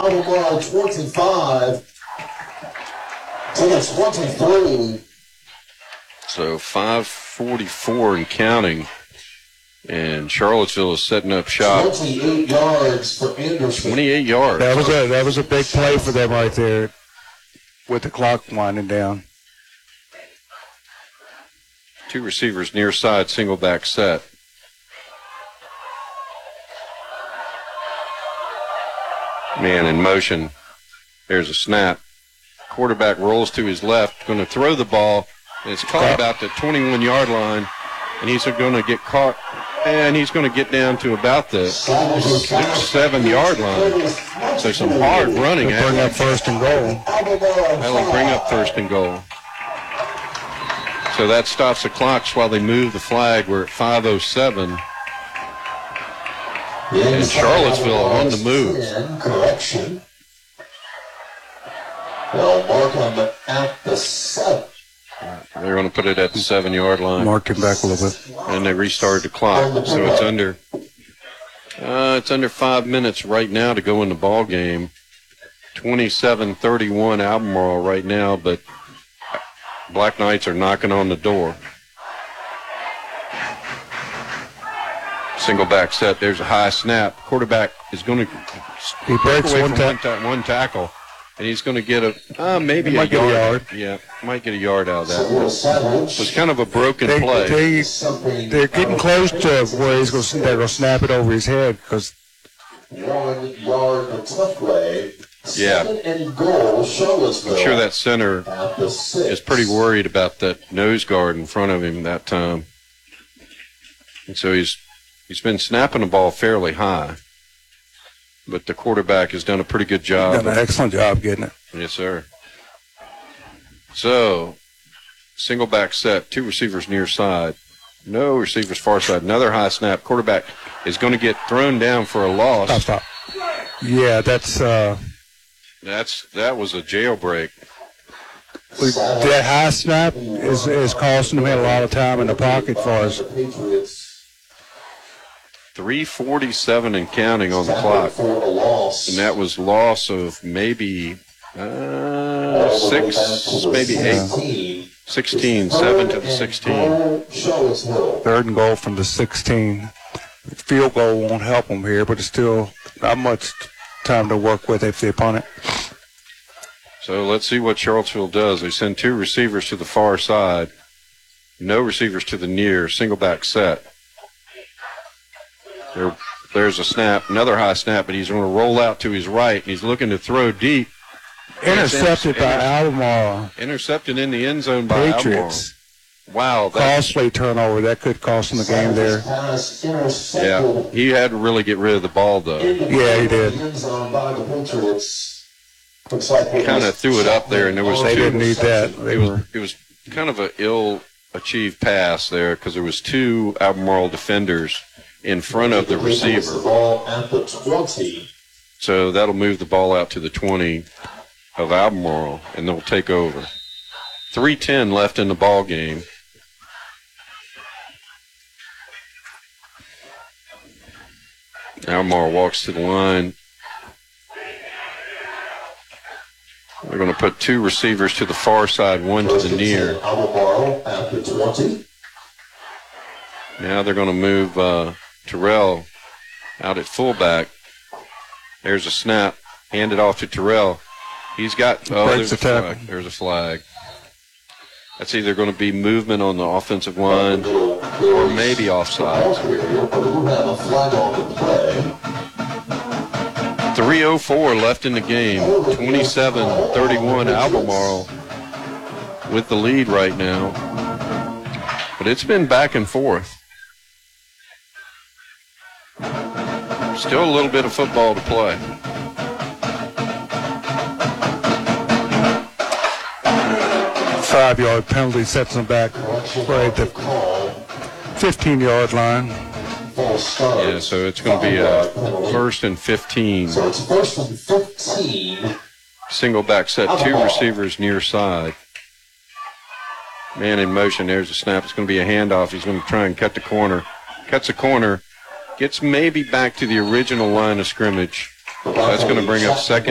Albemarle 25 to the 23. So 5:44 and counting. And Charlottesville is setting up shop. 28 yards for Anderson. 28 yards. That was a big play for them right there with the clock winding down. Two receivers near side, single back set. Man in motion. There's a snap. Quarterback rolls to his left, going to throw the ball. And it's caught about the 21-yard line. And he's going to get caught. And he's going to get down to about the 6-7 line. So some hard running. They'll bring up first and goal. That'll bring up first and goal. So that stops the clocks while they move the flag. We're at 5:07. And Charlottesville on the move. Correction. They'll mark them at the 7. They're going to put it at the 7-yard line. Mark it back a little bit. And they restarted the clock. So it's under 5 minutes right now to go in the ball game. 27-31 Albemarle right now, but Black Knights are knocking on the door. Single back set. There's a high snap. Quarterback is going to break away from one tackle. And he's going to get maybe a yard. Yeah, might get a yard out of that. It was kind of a broken play. They're getting close to where they're going to snap it over his head because 1 yard a tough play. Yeah. And goal, Charlottesville. I'm sure that center is pretty worried about that nose guard in front of him that time. And so he's been snapping the ball fairly high. But the quarterback has done a pretty good job. Done an excellent job getting it. Yes, sir. So, single back set, two receivers near side. No receivers far side. Another high snap. Quarterback is going to get thrown down for a loss. Stop. Yeah, that was a jailbreak. That high snap is costing them a lot of time in the pocket for us. 3:47 and counting on the clock. And that was loss of maybe 6, maybe 8. 16, 7 to the 16. Third and goal from the 16. Field goal won't help them here, but it's still not much time to work with if the opponent. So let's see what Charlottesville does. They send two receivers to the far side. No receivers to the near. Single back set. There's a snap, another high snap, but he's going to roll out to his right, and he's looking to throw deep. Intercepted by Albemarle. Intercepted in the end zone by Patriots. Albemarle. Wow. Costly turnover. That could cost him the game there. Yeah, he had to really get rid of the ball, though. Yeah, he did. Kind of threw it up there, and there was they didn't need that. It was kind of an ill-achieved pass there because there was two Albemarle defenders in front of the receiver. So that'll move the ball out to the 20 of Albemarle, and they'll take over. 3:10 left in the ball game. Albemarle walks to the line. They're going to put two receivers to the far side, one to the near. Albemarle at the 20. Now they're going to move Terrell out at fullback. There's a snap. Hand it off to Terrell. He's got, there's a flag. There's a flag. That's either going to be movement on the offensive line or maybe offside. 3:04 left in the game. 27-31 Albemarle with the lead right now. But it's been back and forth. Still a little bit of football to play. Five-yard penalty sets them back right at the 15-yard line. Yeah, so it's going to be a 1st and 15. So it's 1st and 15. Single back set, two receivers near side. Man in motion, there's a snap. It's going to be a handoff. He's going to try and cut the corner. Cuts the corner. Gets maybe back to the original line of scrimmage. That's going to bring up 2nd